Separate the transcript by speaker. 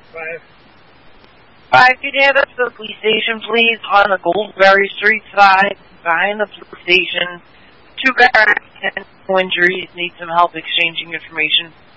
Speaker 1: 5.
Speaker 2: 5, can you head up to the police station, please, on the Goldberry Street side, behind the police station. 2 guys, 10 injuries, need some help exchanging information.